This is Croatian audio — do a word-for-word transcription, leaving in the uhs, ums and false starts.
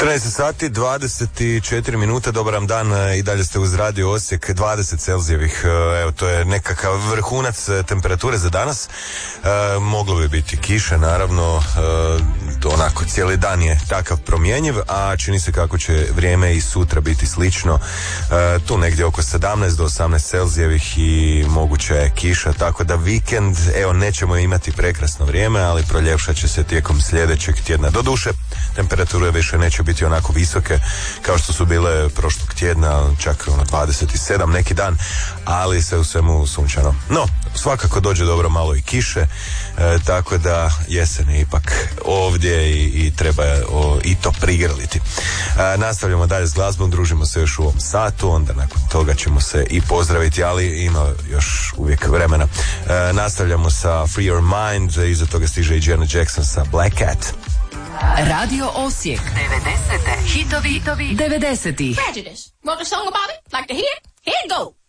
četrnaest sati, dvadeset četiri minute, dobar vam dan, i dalje ste uz Radio Osijek, dvadeset Celzijevih, evo to je nekakav vrhunac temperature za danas. E, moglo bi biti kiše, naravno, e, onako cijeli dan je takav promjenjiv, a čini se kako će vrijeme i sutra biti slično, e, tu negdje oko sedamnaest do osamnaest Celzijevih i moguća je kiša, tako da vikend, evo, nećemo imati prekrasno vrijeme, ali proljepšat će se tijekom sljedećeg tjedna. Doduše, temperature više neće biti onako visoke kao što su bile prošlog tjedna, čak ono dvadeset sedam neki dan, ali sve u svemu sunčano. No, svakako dođe dobro malo i kiše, e, tako da jesen je ipak ovdje i, i treba o, i to prigrliti. E, nastavljamo dalje s glazbom, družimo se još u ovom satu, onda nakon toga ćemo se i pozdraviti, ali ima još uvijek vremena. E, nastavljamo sa Free Your Mind, iza toga stiže i Janet Jackson sa Black Cat. Radio Osijek devedeset. Hitovi, hitovi devedesetih. Prejudice. Wrote a song about it? Like to hear? Here it go.